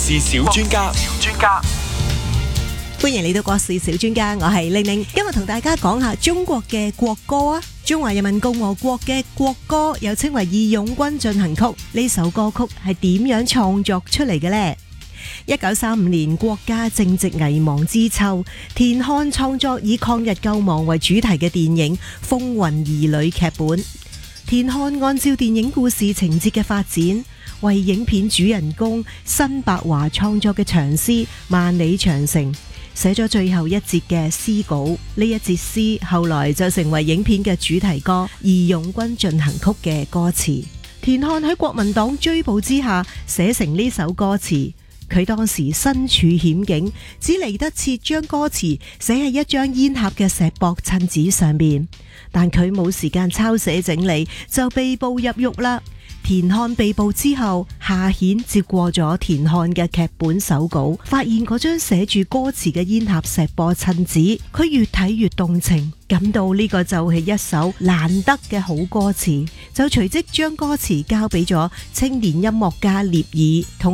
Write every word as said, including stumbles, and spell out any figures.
事小專家，專家歡迎嚟到國事小專家，我係玲玲。今日同大家講下中國嘅國歌啊！中華人民共和國嘅國歌又稱為《義勇軍進行曲》，呢首歌曲係點樣創作出嚟嘅呢？一九三五年，國家正值危亡之秋，田漢創作以抗日救亡為主題嘅電影《風雲兒女》劇本。田漢按照電影故事情節嘅發展，為影片主人公辛伯華創作嘅長詩《萬里長城》寫咗最後一節嘅詩稿。呢一節詩後來就成為影片嘅主題歌《義勇軍進行曲》嘅歌詞。田漢喺國民黨追捕之下寫成呢首歌詞。佢當時身處險境，只嚟得切將歌詞寫喺一張煙盒嘅石箔襯紙上面，但佢冇時間抄寫整理，就被捕入獄啦。田漢被捕之後，夏衍接過咗田漢嘅劇本手稿，發現嗰張寫住歌詞嘅煙盒石箔襯紙，佢越睇越動情，感到呢個就係一首難得嘅好歌詞，就隨即將歌詞交俾咗青年音樂家聶耳。同